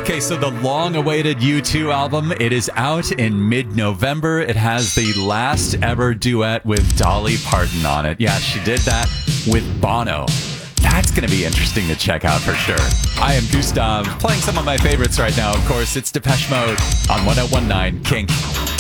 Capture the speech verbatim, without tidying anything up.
Okay, so the long-awaited U two album, it is out in mid-November. It has the last ever duet with Dolly Parton on it. Yeah, she did that with Bono. That's going to be interesting to check out for sure. I am Gustav, playing some of my favorites right now. Of course, it's Depeche Mode on one oh one nine Kink.